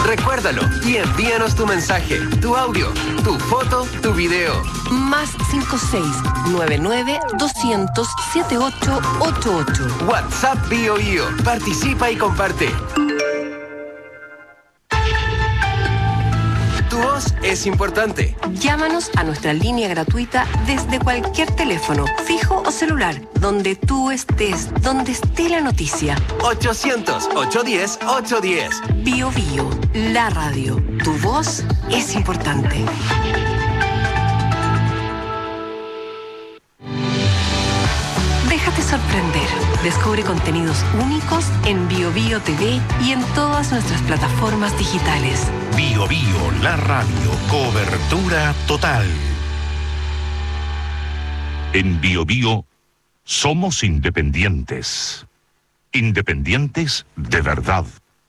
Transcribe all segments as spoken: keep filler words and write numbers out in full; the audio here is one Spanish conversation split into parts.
Recuérdalo y envíanos tu mensaje, tu audio, tu foto, tu video. Más cinco seis nueve nueve doscientos setenta y ocho ochenta y ocho. WhatsApp Bio Bio. Participa y comparte. Tu voz es importante. Llámanos a nuestra línea gratuita desde cualquier teléfono, fijo o celular, donde tú estés, donde esté la noticia. ochocientos, ochocientos diez, ochocientos diez. Bio Bio, la radio. Tu voz es importante. Déjate sorprender. Descubre contenidos únicos en Bio Bio T V y en todas nuestras plataformas digitales. Bio Bio, la radio. Cobertura total. En Bio Bio somos independientes. Independientes de verdad.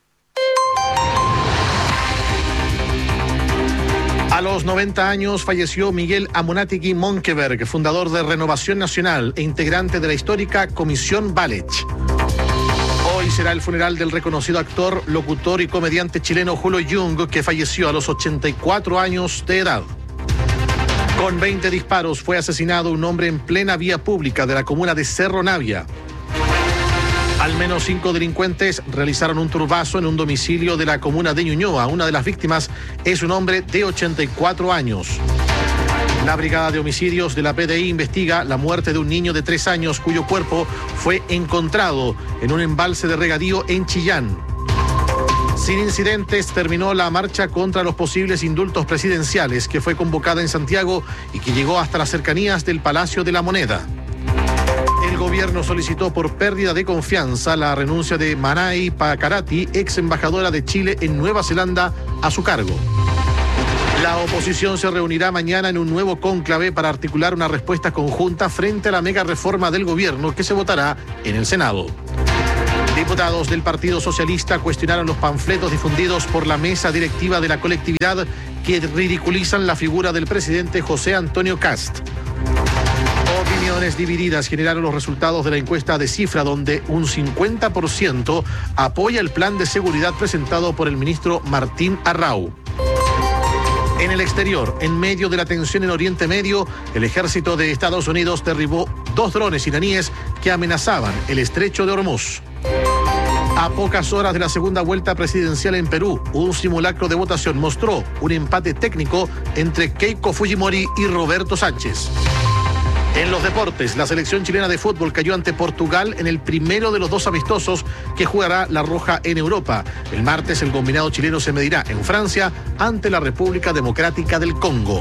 A los noventa años falleció Miguel Amunátegui Monkeberg, fundador de Renovación Nacional e integrante de la histórica Comisión Balech. Hoy será el funeral del reconocido actor, locutor y comediante chileno Julio Jung, que falleció a los ochenta y cuatro años de edad. Con veinte disparos fue asesinado un hombre en plena vía pública de la comuna de Cerro Navia. Al menos cinco delincuentes realizaron un turbazo en un domicilio de la comuna de Ñuñoa. Una de las víctimas es un hombre de ochenta y cuatro años. La Brigada de Homicidios de la P D I investiga la muerte de un niño de tres años cuyo cuerpo fue encontrado en un embalse de regadío en Chillán. Sin incidentes terminó la marcha contra los posibles indultos presidenciales que fue convocada en Santiago y que llegó hasta las cercanías del Palacio de la Moneda. El gobierno solicitó por pérdida de confianza la renuncia de Manai Pacarati, ex embajadora de Chile en Nueva Zelanda, a su cargo. La oposición se reunirá mañana en un nuevo cónclave para articular una respuesta conjunta frente a la mega reforma del gobierno que se votará en el Senado. Diputados del Partido Socialista cuestionaron los panfletos difundidos por la mesa directiva de la colectividad que ridiculizan la figura del presidente José Antonio Kast. Opiniones divididas generaron los resultados de la encuesta de Cifra, donde un cincuenta por ciento apoya el plan de seguridad presentado por el ministro Martín Arrau. En el exterior, en medio de la tensión en Oriente Medio, el ejército de Estados Unidos derribó dos drones iraníes que amenazaban el estrecho de Hormuz. A pocas horas de la segunda vuelta presidencial en Perú, un simulacro de votación mostró un empate técnico entre Keiko Fujimori y Roberto Sánchez. En los deportes, la selección chilena de fútbol cayó ante Portugal en el primero de los dos amistosos que jugará la Roja en Europa. El martes, el combinado chileno se medirá en Francia ante la República Democrática del Congo.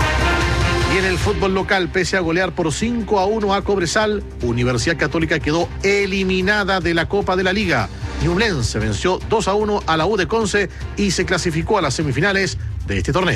Y en el fútbol local, pese a golear por cinco a uno a Cobresal, Universidad Católica quedó eliminada de la Copa de la Liga. Ñublense venció dos a uno a la U de Conce y se clasificó a las semifinales de este torneo.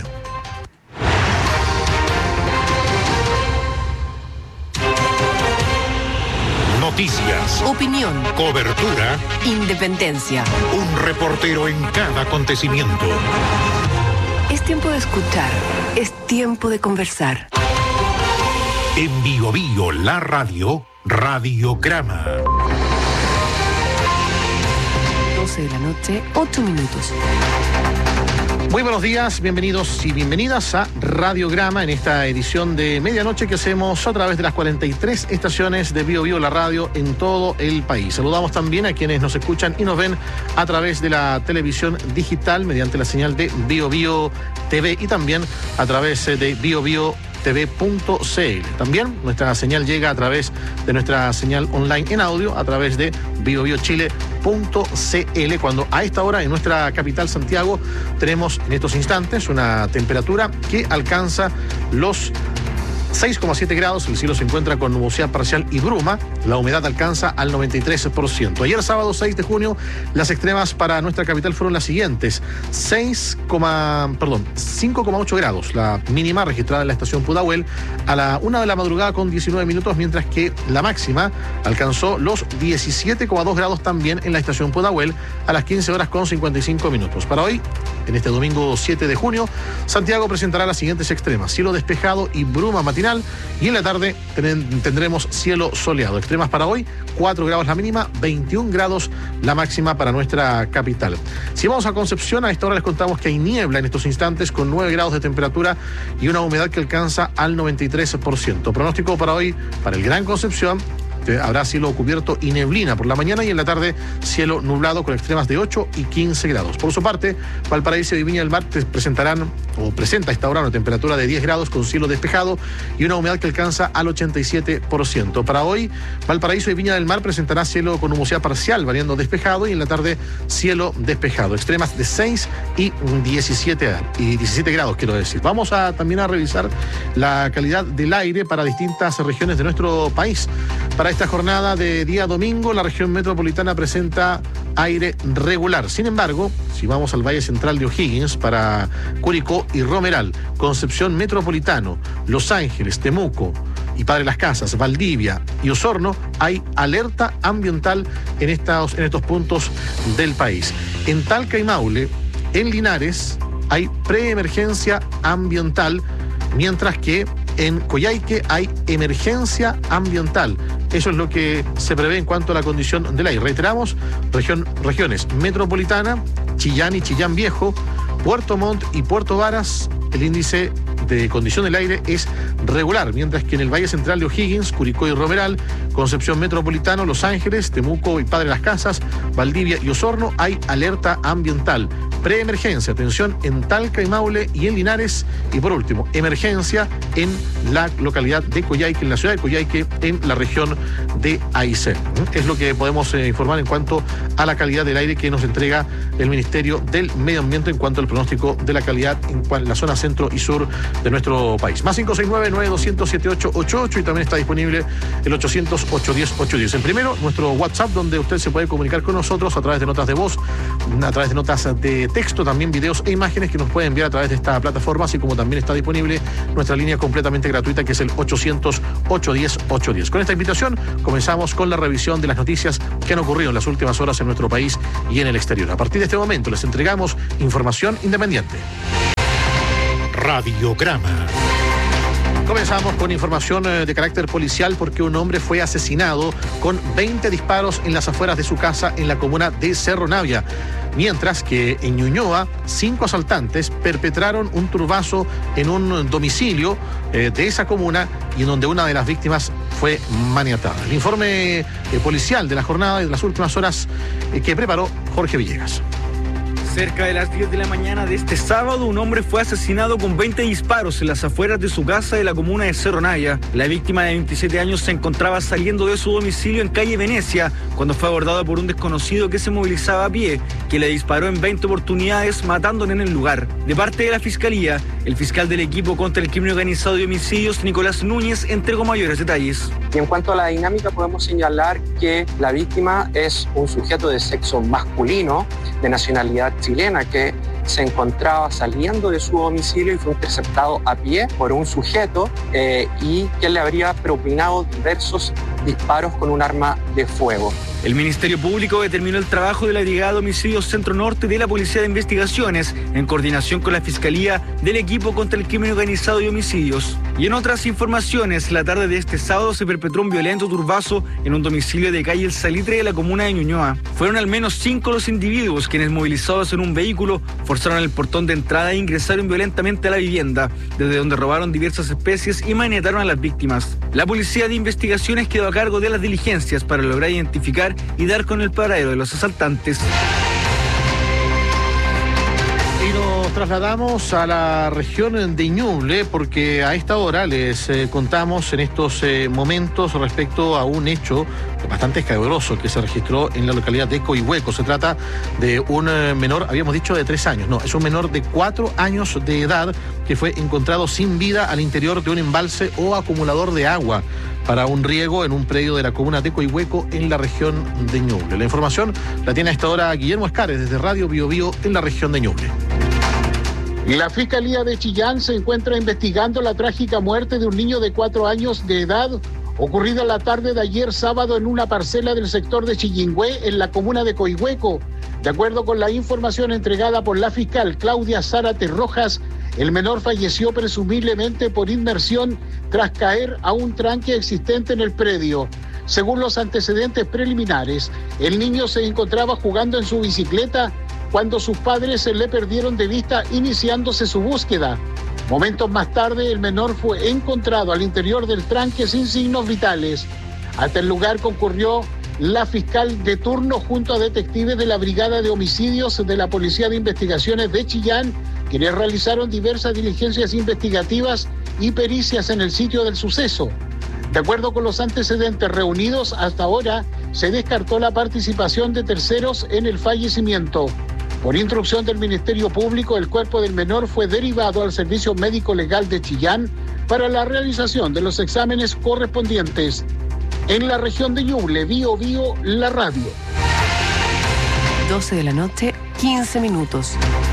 Noticias, Opinión, cobertura, independencia. un reportero en cada acontecimiento. Es tiempo de escuchar, es tiempo de conversar. En Bio Bio, la radio, Radiograma. doce de la noche, ocho minutos. Muy buenos días, bienvenidos y bienvenidas a Radiograma en esta edición de medianoche que hacemos a través de las cuarenta y tres estaciones de Bio Bio, la radio en todo el país. Saludamos también a quienes nos escuchan y nos ven a través de la televisión digital mediante la señal de Bio Bio T V y también a través de Bio Bio T V punto C L. También nuestra señal llega a través de nuestra señal online en audio a través de bio bio chile punto c l, cuando a esta hora en nuestra capital Santiago tenemos en estos instantes una temperatura que alcanza los seis coma siete grados, el cielo se encuentra con nubosidad parcial y bruma, la humedad alcanza al noventa y tres por ciento. Ayer sábado seis de junio, las extremas para nuestra capital fueron las siguientes: seis, perdón, cinco coma ocho grados, la mínima registrada en la estación Pudahuel a la una de la madrugada con diecinueve minutos, mientras que la máxima alcanzó los diecisiete coma dos grados también en la estación Pudahuel a las quince horas con cincuenta y cinco minutos. Para hoy, en este domingo siete de junio, Santiago presentará las siguientes extremas: cielo despejado y bruma matinal matinal y en la tarde ten, tendremos cielo soleado. Extremas para hoy, cuatro grados la mínima, veintiún grados la máxima para nuestra capital. Si vamos a Concepción, a esta hora les contamos que hay niebla en estos instantes con nueve grados de temperatura y una humedad que alcanza al noventa y tres por ciento. Pronóstico para hoy, para el Gran Concepción, habrá cielo cubierto y neblina por la mañana y en la tarde cielo nublado con extremas de ocho y quince grados. Por su parte, Valparaíso y Viña del Mar presentarán o presenta a esta hora una temperatura de diez grados con cielo despejado y una humedad que alcanza al ochenta y siete por ciento. Para hoy, Valparaíso y Viña del Mar presentará cielo con nubosidad parcial, variando despejado y en la tarde cielo despejado. Extremas de seis y diecisiete, y diecisiete grados, quiero decir. Vamos a también a revisar la calidad del aire para distintas regiones de nuestro país. Para esta jornada de día domingo, la región metropolitana presenta aire regular. Sin embargo, si vamos al Valle Central de O'Higgins, para Curicó y Romeral, Concepción Metropolitano, Los Ángeles, Temuco y Padre Las Casas, Valdivia y Osorno, hay alerta ambiental en estos, en estos puntos del país. En Talca y Maule, en Linares, hay preemergencia ambiental, mientras que en Coyhaique hay emergencia ambiental. Eso es lo que se prevé en cuanto a la condición del aire. Reiteramos, región, regiones metropolitana, Chillán y Chillán Viejo, Puerto Montt y Puerto Varas, el índice de condición del aire es regular, mientras que en el Valle Central de O'Higgins, Curicó y Romeral, Concepción Metropolitano, Los Ángeles, Temuco y Padre Las Casas, Valdivia y Osorno hay alerta ambiental. Preemergencia, atención en Talca y Maule y en Linares. Y por último, emergencia en la localidad de Coyhaique, en la ciudad de Coyhaique, en la región de Aysén. Es lo que podemos eh, informar en cuanto a la calidad del aire que nos entrega el Ministerio del Medio Ambiente en cuanto al pronóstico de la calidad en la zona centro y sur de nuestro país. Más cinco seis nueve, nueve dos cero cero, siete ocho ocho ocho y también está disponible el ochocientos, ochocientos diez, ochocientos diez. El primero, nuestro WhatsApp, donde usted se puede comunicar con nosotros a través de notas de voz, a través de notas de texto, también videos e imágenes que nos puede enviar a través de esta plataforma, así como también está disponible nuestra línea completamente gratuita que es el ochocientos, ochocientos diez, ochocientos diez. Con esta invitación comenzamos con la revisión de las noticias que han ocurrido en las últimas horas en nuestro país y en el exterior. A partir de este momento les entregamos información independiente. Radiograma. Comenzamos con información de carácter policial porque un hombre fue asesinado con veinte disparos en las afueras de su casa en la comuna de Cerro Navia. Mientras que en Ñuñoa, cinco asaltantes perpetraron un turbazo en un domicilio eh, de esa comuna y en donde una de las víctimas fue maniatada. El informe eh, policial de la jornada y de las últimas horas eh, que preparó Jorge Villegas. Cerca de las diez de la mañana de este sábado, un hombre fue asesinado con veinte disparos en las afueras de su casa de la comuna de Cerro Navia. La víctima de veintisiete años se encontraba saliendo de su domicilio en calle Venecia cuando fue abordado por un desconocido que se movilizaba a pie, que le disparó en veinte oportunidades, matándole en el lugar. De parte de la Fiscalía, el fiscal del equipo contra el crimen organizado y homicidios, Nicolás Núñez, entregó mayores detalles. Y en cuanto a la dinámica, podemos señalar que la víctima es un sujeto de sexo masculino, de nacionalidad chilena, que se encontraba saliendo de su domicilio y fue interceptado a pie por un sujeto eh, y que le habría propinado diversos disparos con un arma de fuego. El Ministerio Público determinó el trabajo de la Brigada de Homicidios Centro Norte de la Policía de Investigaciones en coordinación con la Fiscalía del Equipo contra el Crimen Organizado y Homicidios. Y en otras informaciones, la tarde de este sábado se perpetró un violento turbazo en un domicilio de calle El Salitre de la comuna de Ñuñoa. Fueron al menos cinco los individuos quienes, movilizados en un vehículo, forzaron el portón de entrada e ingresaron violentamente a la vivienda, desde donde robaron diversas especies y maniataron a las víctimas. La Policía de Investigaciones quedó a cargo de las diligencias para lograr identificar y dar con el paradero de los asaltantes. Y nos trasladamos a la región de Ñuble porque a esta hora les eh, contamos en estos eh, momentos respecto a un hecho bastante escabroso que se registró en la localidad de Coihueco. Se trata de un eh, menor, habíamos dicho de tres años, no, es un menor de cuatro años de edad que fue encontrado sin vida al interior de un embalse o acumulador de agua para un riego en un predio de la comuna de Coihueco en la región de Ñuble. La información la tiene a esta hora Guillermo Escares desde Radio Bio Bio en la región de Ñuble. La Fiscalía de Chillán se encuentra investigando la trágica muerte de un niño de cuatro años de edad ocurrida la tarde de ayer sábado en una parcela del sector de Chillingüé en la comuna de Coihueco. De acuerdo con la información entregada por la fiscal Claudia Zárate Rojas, El menor falleció presumiblemente por inmersión tras caer a un tranque existente en el predio. Según los antecedentes preliminares, el niño se encontraba jugando en su bicicleta cuando sus padres se le perdieron de vista, iniciándose su búsqueda. Momentos más tarde, el menor fue encontrado al interior del tranque sin signos vitales. Hasta el lugar concurrió la fiscal de turno junto a detectives de la Brigada de Homicidios de la Policía de Investigaciones de Chillán, quienes realizaron diversas diligencias investigativas y pericias en el sitio del suceso. De acuerdo con los antecedentes reunidos, hasta ahora se descartó la participación de terceros en el fallecimiento. Por instrucción del Ministerio Público, el cuerpo del menor fue derivado al Servicio Médico Legal de Chillán para la realización de los exámenes correspondientes. En la región de Ñuble, Bío Bío, la radio. doce de la noche, quince minutos.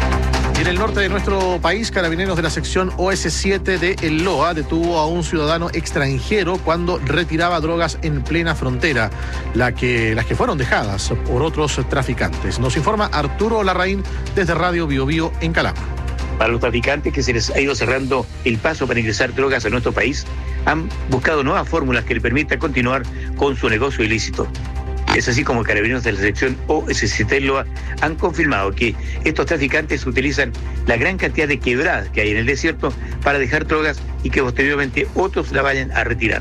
En el norte de nuestro país, carabineros de la sección O S siete de El Loa detuvo a un ciudadano extranjero cuando retiraba drogas en plena frontera, la que, las que fueron dejadas por otros traficantes. Nos informa Arturo Larraín desde Radio Bío Bío en Calama. Para los traficantes que se les ha ido cerrando el paso para ingresar drogas a nuestro país, han buscado nuevas fórmulas que le permitan continuar con su negocio ilícito. Es así como carabineros de la sección O S siete del Loa han confirmado que estos traficantes utilizan la gran cantidad de quebradas que hay en el desierto para dejar drogas y que posteriormente otros la vayan a retirar.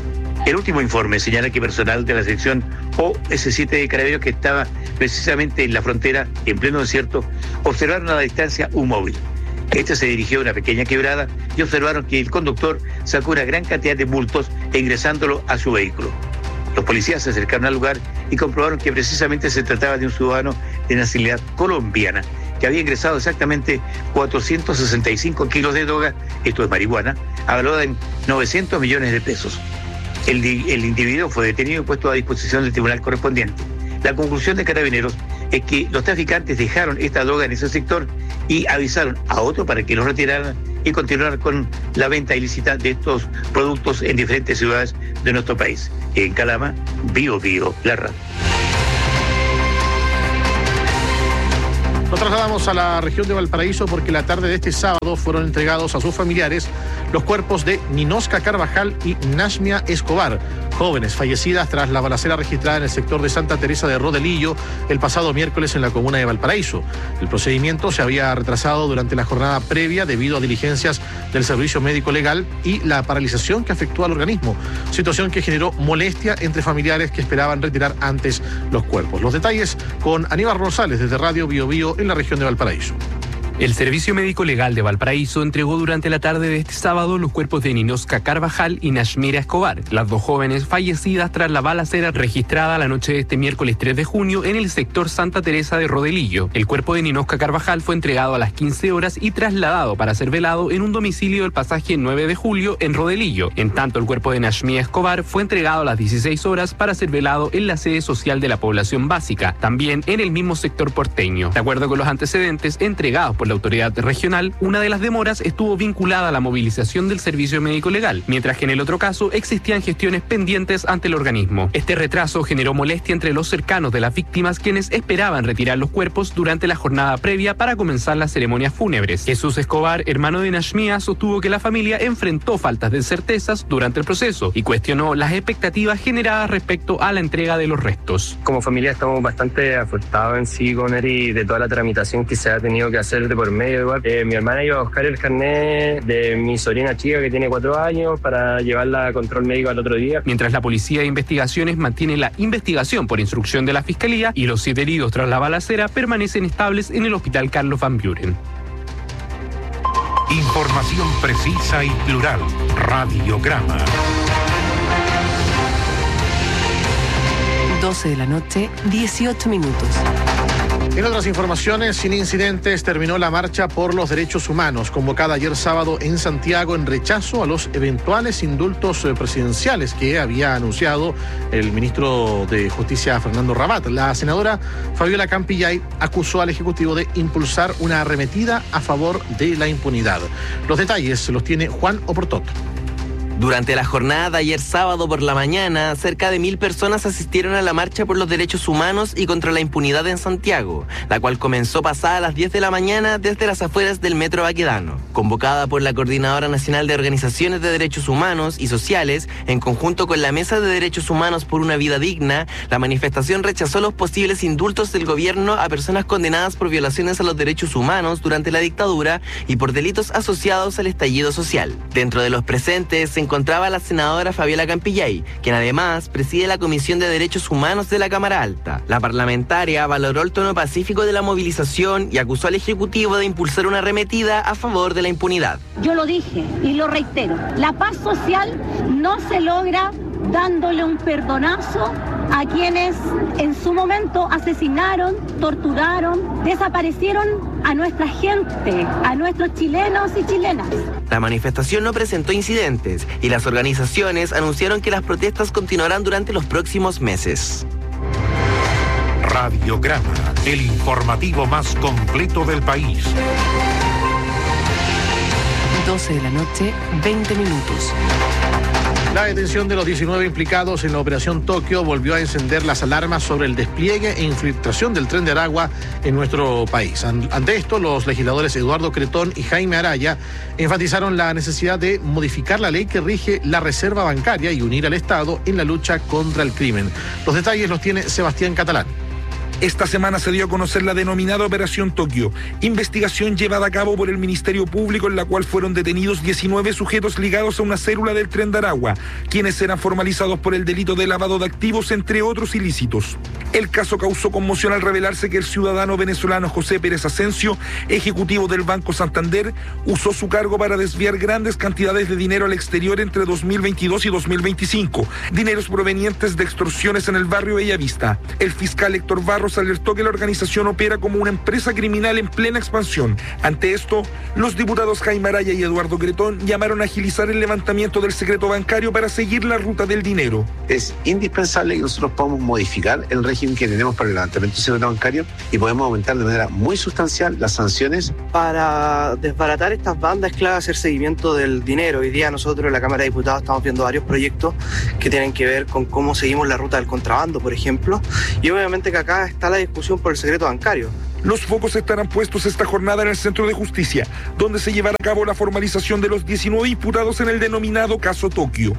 El último informe señala que personal de la sección O S siete de Carabineros que estaba precisamente en la frontera, en pleno desierto, observaron a la distancia un móvil. Este se dirigió a una pequeña quebrada y observaron que el conductor sacó una gran cantidad de bultos e ingresándolo a su vehículo. Los policías se acercaron al lugar y comprobaron que precisamente se trataba de un ciudadano de nacionalidad colombiana que había ingresado exactamente cuatrocientos sesenta y cinco kilos de droga, esto es marihuana, valorada en novecientos millones de pesos. El, el individuo fue detenido y puesto a disposición del tribunal correspondiente. La conclusión de Carabineros es que los traficantes dejaron esta droga en ese sector y avisaron a otro para que lo retiraran y continuar con la venta ilícita de estos productos en diferentes ciudades de nuestro país. En Calama, Bío Bío, la radio. Nos trasladamos a la región de Valparaíso porque la tarde de este sábado fueron entregados a sus familiares los cuerpos de Ninosca Carvajal y Nashmia Escobar, jóvenes fallecidas tras la balacera registrada en el sector de Santa Teresa de Rodelillo el pasado miércoles en la comuna de Valparaíso. El procedimiento se había retrasado durante la jornada previa debido a diligencias del Servicio Médico Legal y la paralización que afectó al organismo, situación que generó molestia entre familiares que esperaban retirar antes los cuerpos. Los detalles con Aníbal Rosales desde Radio Bío Bío en la región de Valparaíso. El Servicio Médico Legal de Valparaíso entregó durante la tarde de este sábado los cuerpos de Ninosca Carvajal y Nashmira Escobar, las dos jóvenes fallecidas tras la balacera registrada la noche de este miércoles tres de junio en el sector Santa Teresa de Rodelillo. El cuerpo de Ninosca Carvajal fue entregado a las quince horas y trasladado para ser velado en un domicilio del pasaje nueve de julio en Rodelillo. En tanto, el cuerpo de Nashmira Escobar fue entregado a las dieciséis horas para ser velado en la sede social de la población básica, también en el mismo sector porteño. De acuerdo con los antecedentes entregados por la autoridad regional, una de las demoras estuvo vinculada a la movilización del Servicio Médico Legal, mientras que en el otro caso existían gestiones pendientes ante el organismo. Este retraso generó molestia entre los cercanos de las víctimas, quienes esperaban retirar los cuerpos durante la jornada previa para comenzar las ceremonias fúnebres. Jesús Escobar, hermano de Nashmia, sostuvo que la familia enfrentó faltas de certezas durante el proceso y cuestionó las expectativas generadas respecto a la entrega de los restos. Como familia estamos bastante afectados en sí con él y de toda la tramitación que se ha tenido que hacer de por medio. Igual. Eh, mi hermana iba a buscar el carnet de mi sobrina chica que tiene cuatro años para llevarla a control médico al otro día. Mientras la Policía de Investigaciones mantiene la investigación por instrucción de la Fiscalía y los siete heridos tras la balacera permanecen estables en el Hospital Carlos Van Buren. Información precisa y plural. Radiograma. doce de la noche, dieciocho minutos. En otras informaciones, sin incidentes, terminó la marcha por los derechos humanos, convocada ayer sábado en Santiago en rechazo a los eventuales indultos presidenciales que había anunciado el ministro de Justicia, Fernando Rabat. La senadora Fabiola Campillay acusó al Ejecutivo de impulsar una arremetida a favor de la impunidad. Los detalles los tiene Juan Oportoto. Durante la jornada de ayer sábado por la mañana, cerca de mil personas asistieron a la marcha por los derechos humanos y contra la impunidad en Santiago, la cual comenzó pasada a las diez de la mañana desde las afueras del Metro Baquedano. Convocada por la Coordinadora Nacional de Organizaciones de Derechos Humanos y Sociales, en conjunto con la Mesa de Derechos Humanos por una Vida Digna, la manifestación rechazó los posibles indultos del gobierno a personas condenadas por violaciones a los derechos humanos durante la dictadura y por delitos asociados al estallido social. Dentro de los presentes se encontraba la senadora Fabiola Campillay, quien además preside la Comisión de Derechos Humanos de la Cámara Alta. La parlamentaria valoró el tono pacífico de la movilización y acusó al Ejecutivo de impulsar una arremetida a favor de la impunidad. Yo lo dije y lo reitero, la paz social no se logra dándole un perdonazo a quienes en su momento asesinaron, torturaron, desaparecieron a nuestra gente, a nuestros chilenos y chilenas. La manifestación no presentó incidentes y las organizaciones anunciaron que las protestas continuarán durante los próximos meses. Radiograma, el informativo más completo del país. doce de la noche, veinte minutos. La detención de los diecinueve implicados en la Operación Tokio volvió a encender las alarmas sobre el despliegue e infiltración del Tren de Aragua en nuestro país. Ante esto, los legisladores Eduardo Cretón y Jaime Araya enfatizaron la necesidad de modificar la ley que rige la reserva bancaria y unir al Estado en la lucha contra el crimen. Los detalles los tiene Sebastián Catalán. Esta semana se dio a conocer la denominada Operación Tokio, investigación llevada a cabo por el Ministerio Público en la cual fueron detenidos diecinueve sujetos ligados a una célula del Tren de Aragua, quienes eran formalizados por el delito de lavado de activos, entre otros ilícitos. El caso causó conmoción al revelarse que el ciudadano venezolano José Pérez Asensio, ejecutivo del Banco Santander, usó su cargo para desviar grandes cantidades de dinero al exterior entre dos mil veintidós y dos mil veinticinco, dineros provenientes de extorsiones en el barrio Bellavista. El fiscal Héctor Barros alertó que la organización opera como una empresa criminal en plena expansión. Ante esto, los diputados Jaime Araya y Eduardo Cretón llamaron a agilizar el levantamiento del secreto bancario para seguir la ruta del dinero. Es indispensable que nosotros podamos modificar el régimen que tenemos para el levantamiento del secreto bancario y podemos aumentar de manera muy sustancial las sanciones. Para desbaratar estas bandas es clave hacer seguimiento del dinero. Hoy día nosotros en la Cámara de Diputados estamos viendo varios proyectos que tienen que ver con cómo seguimos la ruta del contrabando, por ejemplo, y obviamente que acá está la discusión por el secreto bancario. Los focos estarán puestos esta jornada en el Centro de Justicia, donde se llevará a cabo la formalización de los diecinueve imputados en el denominado caso Tokio.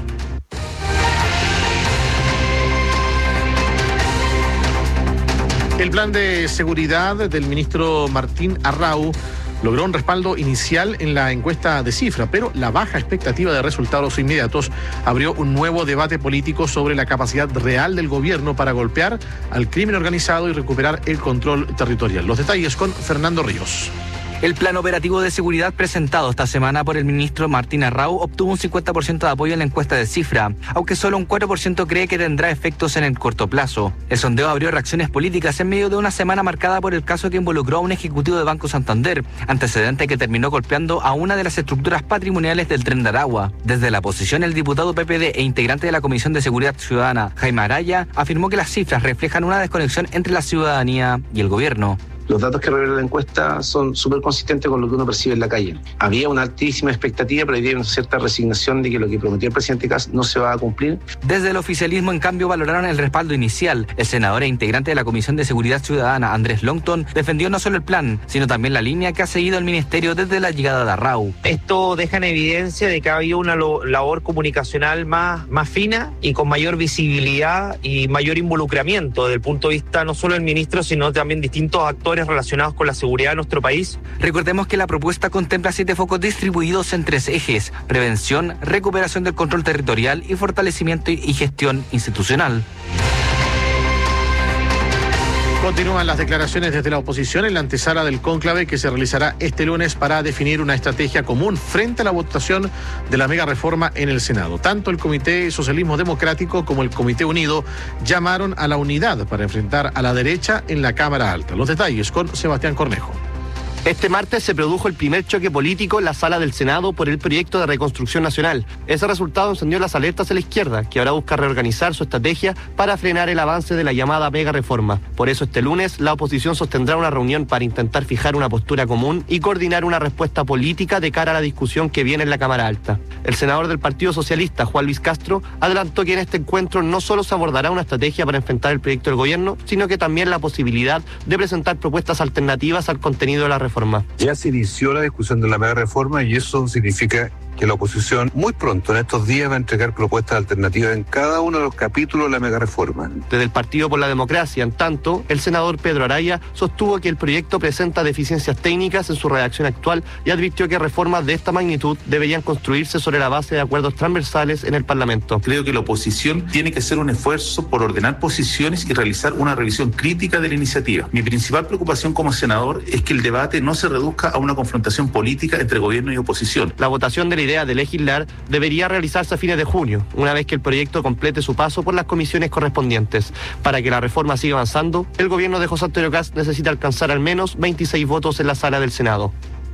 El plan de seguridad del ministro Martín Arrau logró un respaldo inicial en la encuesta de Cifra, pero la baja expectativa de resultados inmediatos abrió un nuevo debate político sobre la capacidad real del gobierno para golpear al crimen organizado y recuperar el control territorial. Los detalles con Fernando Ríos. El plan operativo de seguridad presentado esta semana por el ministro Martín Arrau obtuvo un cincuenta por ciento de apoyo en la encuesta de Cifra, aunque solo un cuatro por ciento cree que tendrá efectos en el corto plazo. El sondeo abrió reacciones políticas en medio de una semana marcada por el caso que involucró a un ejecutivo de Banco Santander, antecedente que terminó golpeando a una de las estructuras patrimoniales del Tren de Aragua. Desde la oposición, el diputado P P D e integrante de la Comisión de Seguridad Ciudadana, Jaime Araya, afirmó que las cifras reflejan una desconexión entre la ciudadanía y el gobierno. Los datos que revela la encuesta son súper consistentes con lo que uno percibe en la calle. Había una altísima expectativa, pero había una cierta resignación de que lo que prometió el presidente Kast no se va a cumplir. Desde el oficialismo, en cambio, valoraron el respaldo inicial. El senador e integrante de la Comisión de Seguridad Ciudadana, Andrés Longton, defendió no solo el plan, sino también la línea que ha seguido el ministerio desde la llegada de Arrau. Esto deja en evidencia de que ha habido una labor comunicacional más, más fina y con mayor visibilidad y mayor involucramiento desde el punto de vista no solo del ministro, sino también distintos actores relacionados con la seguridad de nuestro país. Recordemos que la propuesta contempla siete focos distribuidos en tres ejes: prevención, recuperación del control territorial y fortalecimiento y gestión institucional. Continúan las declaraciones desde la oposición en la antesala del cónclave que se realizará este lunes para definir una estrategia común frente a la votación de la mega reforma en el Senado. Tanto el Comité Socialismo Democrático como el Comité Unido llamaron a la unidad para enfrentar a la derecha en la Cámara Alta. Los detalles con Sebastián Cornejo. Este martes se produjo el primer choque político en la sala del Senado por el proyecto de reconstrucción nacional. Ese resultado encendió las alertas a la izquierda, que ahora busca reorganizar su estrategia para frenar el avance de la llamada mega reforma. Por eso este lunes la oposición sostendrá una reunión para intentar fijar una postura común y coordinar una respuesta política de cara a la discusión que viene en la Cámara Alta. El senador del Partido Socialista, Juan Luis Castro, adelantó que en este encuentro no solo se abordará una estrategia para enfrentar el proyecto del gobierno, sino que también la posibilidad de presentar propuestas alternativas al contenido de la reforma. Ya se inició la discusión de la mega reforma y eso significa que la oposición muy pronto, en estos días, va a entregar propuestas alternativas en cada uno de los capítulos de la mega reforma. Desde el Partido por la Democracia, en tanto, el senador Pedro Araya sostuvo que el proyecto presenta deficiencias técnicas en su redacción actual y advirtió que reformas de esta magnitud deberían construirse sobre la base de acuerdos transversales en el Parlamento. Creo que la oposición tiene que hacer un esfuerzo por ordenar posiciones y realizar una revisión crítica de la iniciativa. Mi principal preocupación como senador es que el debate no se reduzca a una confrontación política entre gobierno y oposición. La votación de la idea de legislar debería realizarse a fines de junio, una vez que el proyecto complete su paso por las comisiones correspondientes. Para que la reforma siga avanzando, el gobierno de José Antonio Kast necesita alcanzar al menos veintiséis votos en la sala del Senado.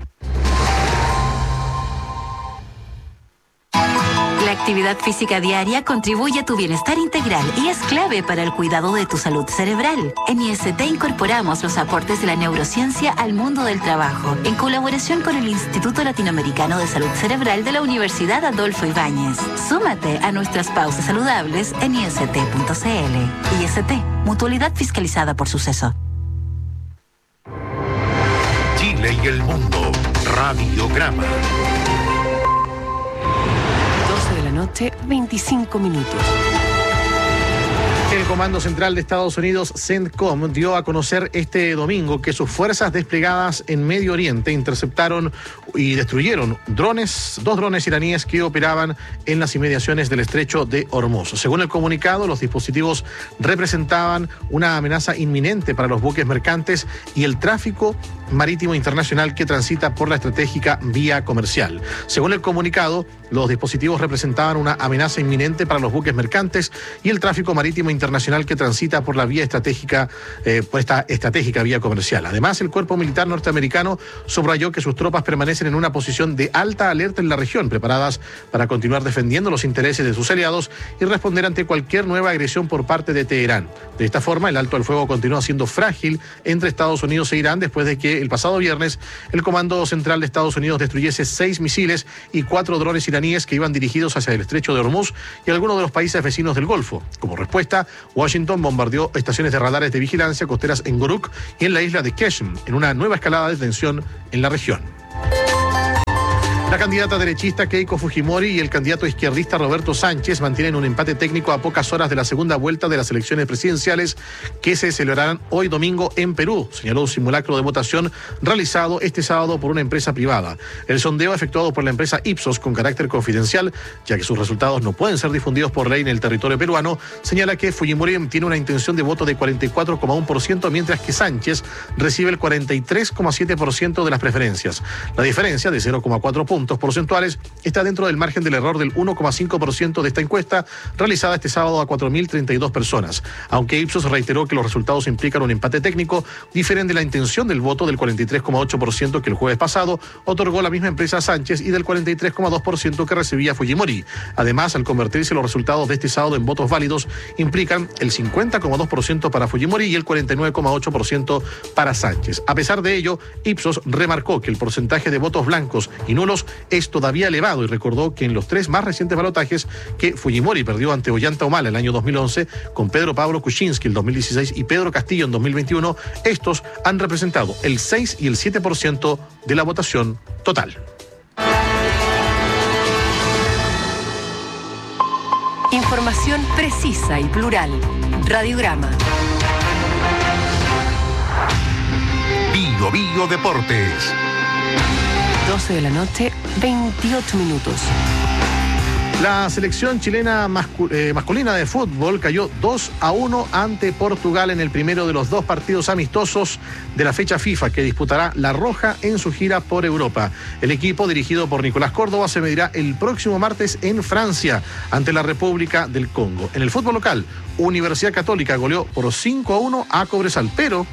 La actividad física diaria contribuye a tu bienestar integral y es clave para el cuidado de tu salud cerebral. En I S T incorporamos los aportes de la neurociencia al mundo del trabajo, en colaboración con el Instituto Latinoamericano de Salud Cerebral de la Universidad Adolfo Ibáñez. Súmate a nuestras pausas saludables en i s t punto c l. I S T, mutualidad fiscalizada por Suceso. Chile y el mundo, Radiograma. Noche, veinticinco minutos. El Comando Central de Estados Unidos, CENTCOM, dio a conocer este domingo que sus fuerzas desplegadas en Medio Oriente interceptaron y destruyeron drones, dos drones iraníes que operaban en las inmediaciones del estrecho de Hormuz. Según el comunicado, los dispositivos representaban una amenaza inminente para los buques mercantes y el tráfico marítimo internacional que transita por la estratégica vía comercial. Según el comunicado, los dispositivos representaban una amenaza inminente para los buques mercantes y el tráfico marítimo internacional que transita por la vía estratégica, eh, por esta estratégica vía comercial. Además, el cuerpo militar norteamericano subrayó que sus tropas permanecen en una posición de alta alerta en la región, preparadas para continuar defendiendo los intereses de sus aliados y responder ante cualquier nueva agresión por parte de Teherán. De esta forma, el alto al fuego continúa siendo frágil entre Estados Unidos e Irán después de que el pasado viernes el Comando Central de Estados Unidos destruyese seis misiles y cuatro drones iraníes que iban dirigidos hacia el estrecho de Hormuz y algunos de los países vecinos del Golfo. Como respuesta, Washington bombardeó estaciones de radares de vigilancia costeras en Guruk y en la isla de Qeshm, en una nueva escalada de tensión en la región. La candidata derechista Keiko Fujimori y el candidato izquierdista Roberto Sánchez mantienen un empate técnico a pocas horas de la segunda vuelta de las elecciones presidenciales que se celebrarán hoy domingo en Perú, señaló un simulacro de votación realizado este sábado por una empresa privada. El sondeo efectuado por la empresa Ipsos con carácter confidencial, ya que sus resultados no pueden ser difundidos por ley en el territorio peruano, señala que Fujimori tiene una intención de voto de cuarenta y cuatro coma uno por ciento, mientras que Sánchez recibe el cuarenta y tres coma siete por ciento de las preferencias. La diferencia de cero coma cuatro puntos porcentuales está dentro del margen del error del uno coma cinco por ciento de esta encuesta realizada este sábado a cuatro mil treinta y dos personas. Aunque Ipsos reiteró que los resultados implican un empate técnico, difieren de la intención del voto del cuarenta y tres coma ocho por ciento que el jueves pasado otorgó la misma empresa a Sánchez y del cuarenta y tres coma dos por ciento que recibía Fujimori. Además, al convertirse los resultados de este sábado en votos válidos, implican el cincuenta coma dos por ciento para Fujimori y el cuarenta y nueve coma ocho por ciento para Sánchez. A pesar de ello, Ipsos remarcó que el porcentaje de votos blancos y nulos es todavía elevado y recordó que en los tres más recientes balotajes que Fujimori perdió ante Ollanta Humala el año dos mil once, con Pedro Pablo Kuczynski el dos mil dieciséis y Pedro Castillo en dos mil veintiuno, estos han representado el seis y el siete por ciento de la votación total. Información precisa y plural. Radiograma. Bio Bio Deportes. doce de la noche, veintiocho minutos. La selección chilena mascu- eh, masculina de fútbol cayó dos a uno ante Portugal en el primero de los dos partidos amistosos de la fecha FIFA que disputará La Roja en su gira por Europa. El equipo, dirigido por Nicolás Córdoba, se medirá el próximo martes en Francia ante la República del Congo. En el fútbol local, Universidad Católica goleó por cinco a uno a Cobresal, pero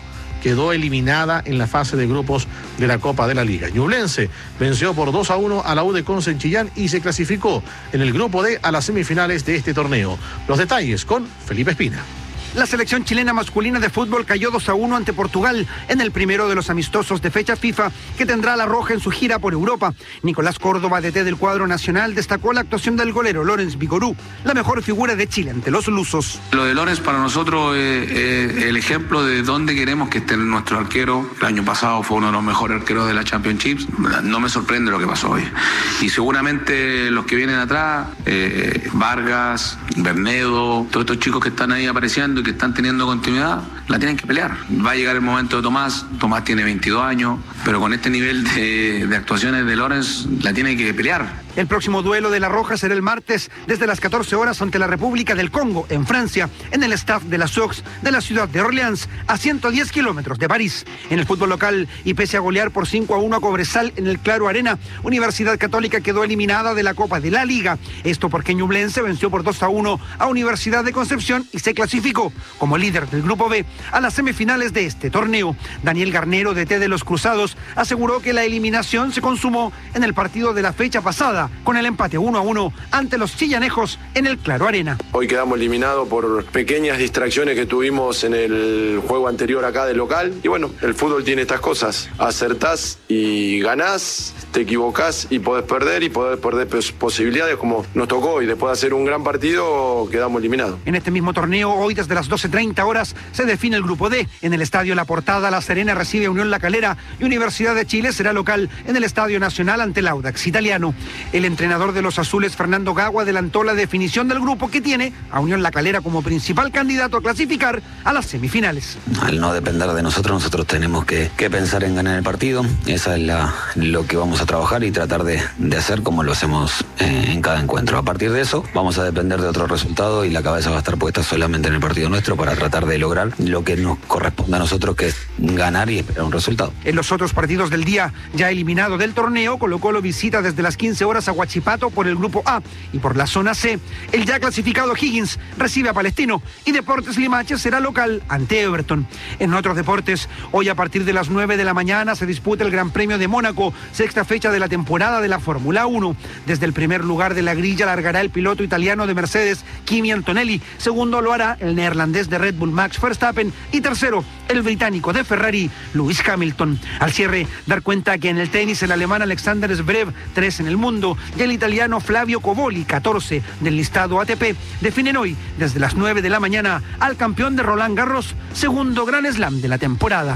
quedó eliminada en la fase de grupos de la Copa de la Liga. Ñublense venció por dos a uno a la U de Conce en Chillán y se clasificó en el grupo D a las semifinales de este torneo. Los detalles con Felipe Espina. La selección chilena masculina de fútbol cayó dos a uno ante Portugal en el primero de los amistosos de fecha FIFA que tendrá la roja en su gira por Europa. Nicolás Córdoba, D T del cuadro nacional, destacó la actuación del golero Lorenz Vigorú, la mejor figura de Chile ante los lusos. Lo de Lorenz para nosotros es, es el ejemplo de dónde queremos que esté nuestro arquero. El año pasado fue uno de los mejores arqueros de la Championships. No me sorprende lo que pasó hoy. Y seguramente los que vienen atrás, eh, Vargas, Bernedo, todos estos chicos que están ahí apareciendo que están teniendo continuidad, la tienen que pelear. Va a llegar el momento de Tomás. Tomás tiene veintidós años, pero con este nivel de, de actuaciones de Lorenz, la tiene que pelear. El próximo duelo de la Roja será el martes desde las catorce horas ante la República del Congo, en Francia, en el Stade de la Sox de la ciudad de Orleans, a ciento diez kilómetros de París. En el fútbol local, y pese a golear por cinco a uno a Cobresal en el Claro Arena, Universidad Católica quedó eliminada de la Copa de la Liga. Esto porque Ñublense venció por dos a uno a Universidad de Concepción y se clasificó como líder del Grupo B a las semifinales de este torneo. Daniel Garnero, D T de los Cruzados, aseguró que la eliminación se consumó en el partido de la fecha pasada, con el empate uno a uno ante los chillanejos en el Claro Arena. Hoy quedamos eliminados por pequeñas distracciones que tuvimos en el juego anterior acá del local. Y bueno, el fútbol tiene estas cosas. Acertás y ganás, te equivocás y podés perder y podés perder posibilidades como nos tocó. Y después de hacer un gran partido, quedamos eliminados. En este mismo torneo, hoy desde las doce treinta horas, se define el Grupo D. En el Estadio La Portada, La Serena recibe a Unión La Calera y Universidad de Chile será local en el Estadio Nacional ante el Audax italiano. El entrenador de los azules, Fernando Gago, adelantó la definición del grupo que tiene a Unión La Calera como principal candidato a clasificar a las semifinales. Al no depender de nosotros, nosotros tenemos que, que pensar en ganar el partido. Esa es la, lo que vamos a trabajar y tratar de, de hacer como lo hacemos eh, en cada encuentro. A partir de eso, vamos a depender de otro resultado y la cabeza va a estar puesta solamente en el partido nuestro para tratar de lograr lo que nos corresponde a nosotros, que es ganar y esperar un resultado. En los otros partidos del día, ya eliminado del torneo, Colo-Colo visita desde las quince horas a Huachipato por el Grupo A, y por la zona C, el ya clasificado Higgins recibe a Palestino y Deportes Limache será local ante Everton. En otros deportes, hoy a partir de las nueve de la mañana se disputa el Gran Premio de Mónaco, sexta fecha de la temporada de la Fórmula uno. Desde el primer lugar de la grilla largará el piloto italiano de Mercedes, Kimi Antonelli, segundo lo hará el neerlandés de Red Bull Max Verstappen y tercero el británico de Ferrari, Lewis Hamilton. Al cierre, dar cuenta que en el tenis el alemán Alexander Zverev, tres en el mundo, y el italiano Flavio Coboli, catorce del listado A T P, definen hoy desde las nueve de la mañana al campeón de Roland Garros, segundo Grand Slam de la temporada.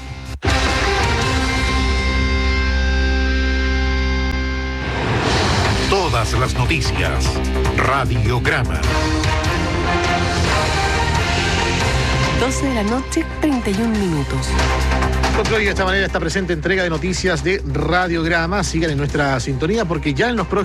Todas las noticias. Radiograma. doce de la noche, treinta y un minutos. Concluye de esta manera esta presente entrega de noticias de Radiograma. Sigan en nuestra sintonía porque ya en los próximos